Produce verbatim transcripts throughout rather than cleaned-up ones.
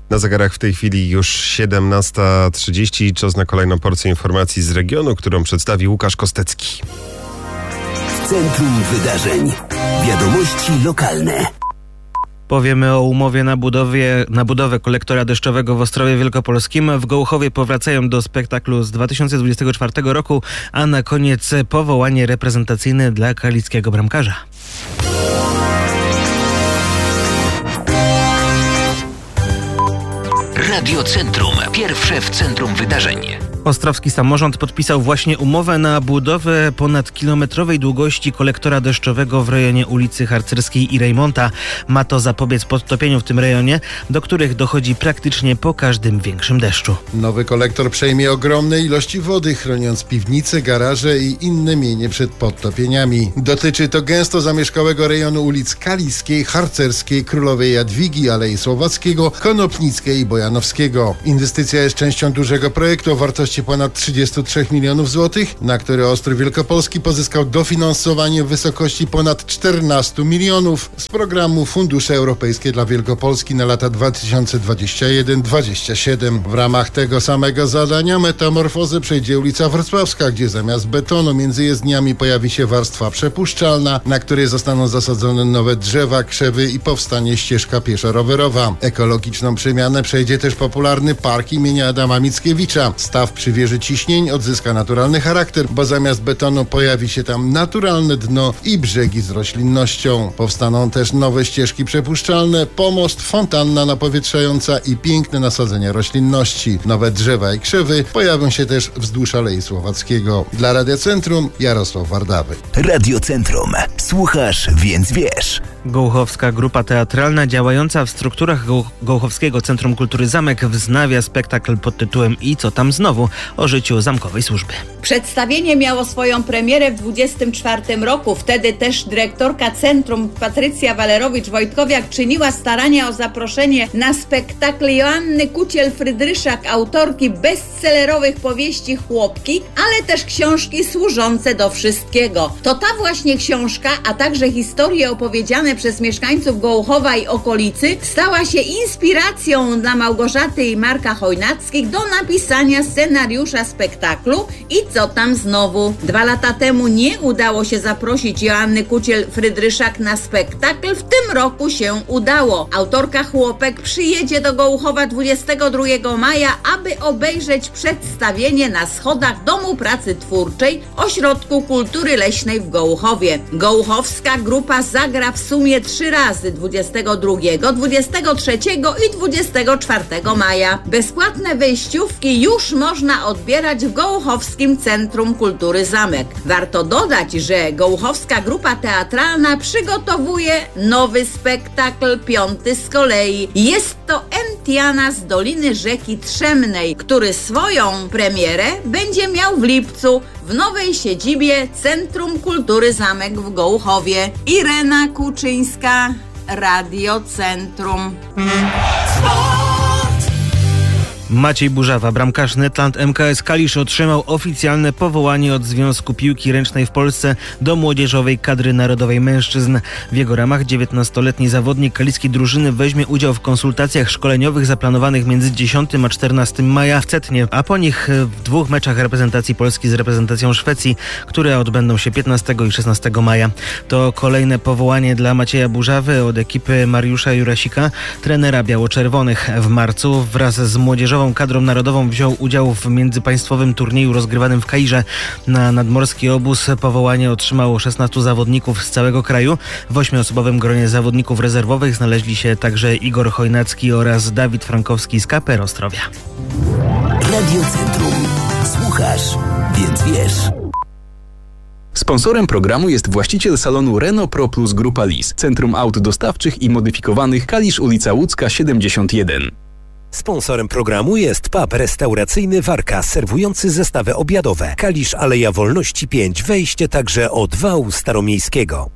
Na zegarach w tej chwili już siedemnasta trzydzieści. Czas na kolejną porcję informacji z regionu, którą przedstawi Łukasz Kostecki. W centrum wydarzeń. Wiadomości lokalne. Powiemy o umowie na, budowie, na budowę kolektora deszczowego w Ostrowie Wielkopolskim. W Gołuchowie powracają do spektaklu z dwa tysiące dwudziestego czwartego roku, a na koniec powołanie reprezentacyjne dla kalickiego bramkarza. Radio Centrum. Pierwsze w centrum wydarzeń. Ostrowski samorząd podpisał właśnie umowę na budowę ponadkilometrowej długości kolektora deszczowego w rejonie ulicy Harcerskiej i Rejmonta. Ma to zapobiec podtopieniu w tym rejonie, do których dochodzi praktycznie po każdym większym deszczu. Nowy kolektor przejmie ogromne ilości wody, chroniąc piwnice, garaże i inne mienie przed podtopieniami. Dotyczy to gęsto zamieszkałego rejonu ulic Kaliskiej, Harcerskiej, Królowej Jadwigi, Alei Słowackiego, Konopnickiej i Bojanowskiego. Inwestycja jest częścią dużego projektu o wartości ponad trzydzieści trzy milionów złotych, na który Ostrów Wielkopolski pozyskał dofinansowanie w wysokości ponad czternaście milionów z programu Fundusze Europejskie dla Wielkopolski na lata dwa tysiące dwudziesty pierwszy do dwudziestego siódmego. W ramach tego samego zadania metamorfozę przejdzie ulica Wrocławska, gdzie zamiast betonu między jezdniami pojawi się warstwa przepuszczalna, na której zostaną zasadzone nowe drzewa, krzewy i powstanie ścieżka pieszo-rowerowa. Ekologiczną przemianę przejdzie też popularny park imienia Adama Mickiewicza. Staw przy wieży ciśnień odzyska naturalny charakter, bo zamiast betonu pojawi się tam naturalne dno i brzegi z roślinnością. Powstaną też nowe ścieżki przepuszczalne, pomost, fontanna napowietrzająca i piękne nasadzenia roślinności. Nowe drzewa i krzewy pojawią się też wzdłuż Alei Słowackiego. Dla Radia Centrum Jarosław Wardawy. Radio Centrum. Słuchasz, więc wiesz. Gołuchowska grupa teatralna działająca w strukturach Goł- Gołuchowskiego Centrum Kultury Zamek wznawia spektakl pod tytułem I co tam znowu? O życiu zamkowej służby. Przedstawienie miało swoją premierę w dwudziestym czwartym roku. Wtedy też dyrektorka centrum Patrycja Walerowicz-Wojtkowiak czyniła starania o zaproszenie na spektakl Joanny Kuciel-Frydryszak, autorki bestsellerowych powieści Chłopki, ale też książki służące do wszystkiego. To ta właśnie książka, a także historie opowiedziane przez mieszkańców Gołuchowa i okolicy stała się inspiracją dla Małgorzaty i Marka Chojnackich do napisania scenariusza spektaklu I co tam znowu. Dwa lata temu nie udało się zaprosić Joanny Kuciel-Frydryszak na spektakl. W tym roku się udało. Autorka Chłopek przyjedzie do Gołuchowa dwudziestego drugiego maja, aby obejrzeć przedstawienie na schodach Domu Pracy Twórczej Ośrodku Kultury Leśnej w Gołuchowie. Gołuchowska grupa zagra w sumie trzy razy dwudziestego drugiego, dwudziestego trzeciego i dwudziestego czwartego maja. Bezpłatne wejściówki już można odbierać w Gołuchowskim Centrum Kultury Zamek. Warto dodać, że Gołuchowska grupa teatralna przygotowuje nowy spektakl, piąty z kolei. Jest to Entiana z Doliny Rzeki Trzemnej, który swoją premierę będzie miał w lipcu w nowej siedzibie Centrum Kultury Zamek w Gołuchowie. Irena Kuczyńska, Radio Centrum. Maciej Burzawa, bramkarz Netland M K S Kalisz, otrzymał oficjalne powołanie od Związku Piłki Ręcznej w Polsce do młodzieżowej kadry narodowej mężczyzn. W jego ramach dziewiętnastoletni zawodnik kalickiej drużyny weźmie udział w konsultacjach szkoleniowych zaplanowanych między dziesiątym a czternastym maja w Cetnie, a po nich w dwóch meczach reprezentacji Polski z reprezentacją Szwecji, które odbędą się piętnastego i szesnastego maja. To kolejne powołanie dla Macieja Burzawy od ekipy Mariusza Jurasika, trenera biało-czerwonych. W marcu wraz z młodzieżową kadrą narodową wziął udział w międzypaństwowym turnieju rozgrywanym w Kairze. Na nadmorski obóz powołanie otrzymało szesnastu zawodników z całego kraju. W ośmioosobowym gronie zawodników rezerwowych znaleźli się także Igor Chojnacki oraz Dawid Frankowski z K P R Ostrowia. Radio Centrum. Słuchasz, więc wiesz. Sponsorem programu jest właściciel salonu Renault Pro Plus Grupa Lis, Centrum Aut Dostawczych i Modyfikowanych, Kalisz, ulica Łódzka siedemdziesiąt jeden. Sponsorem programu jest pub restauracyjny Warka, serwujący zestawy obiadowe. Kalisz, Aleja Wolności pięć, wejście także od wału staromiejskiego.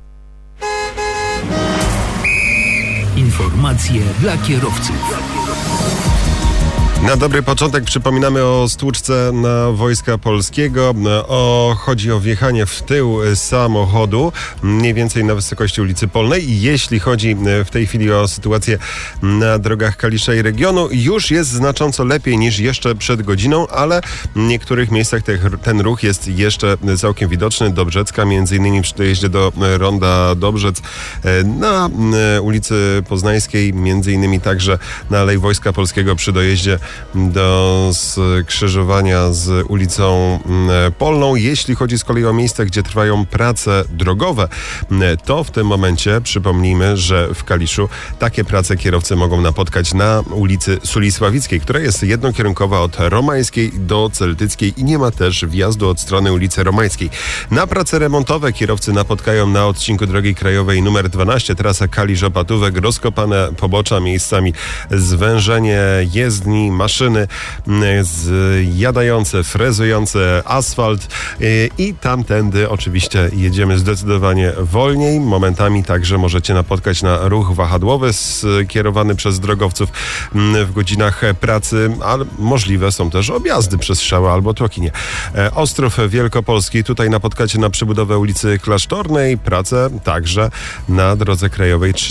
Informacje dla kierowców. Na dobry początek przypominamy o stłuczce na Wojska Polskiego. O, chodzi o wjechanie w tył samochodu, mniej więcej na wysokości ulicy Polnej. Jeśli chodzi w tej chwili o sytuację na drogach Kalisza i regionu, już jest znacząco lepiej niż jeszcze przed godziną, ale w niektórych miejscach te, ten ruch jest jeszcze całkiem widoczny. Dobrzecka, między innymi przy dojeździe do ronda Dobrzec, na ulicy Poznańskiej, między innymi także na Alei Wojska Polskiego przy dojeździe do skrzyżowania z ulicą Polną. Jeśli chodzi z kolei o miejsca, gdzie trwają prace drogowe, to w tym momencie przypomnijmy, że w Kaliszu takie prace kierowcy mogą napotkać na ulicy Sulisławickiej, która jest jednokierunkowa od Romańskiej do Celtyckiej i nie ma też wjazdu od strony ulicy Romańskiej. Na prace remontowe kierowcy napotkają na odcinku drogi krajowej numer dwanaście, trasa Kalisz-Opatówek, rozkopane pobocza, miejscami zwężenie jezdni, maszyny zjadające, frezujące asfalt i tamtędy oczywiście jedziemy zdecydowanie wolniej. Momentami także możecie napotkać na ruch wahadłowy skierowany przez drogowców w godzinach pracy, ale możliwe są też objazdy przez Strzałę albo Tłokinie. Ostrów Wielkopolski, tutaj napotkacie na przybudowę ulicy Klasztornej, pracę także na drodze krajowej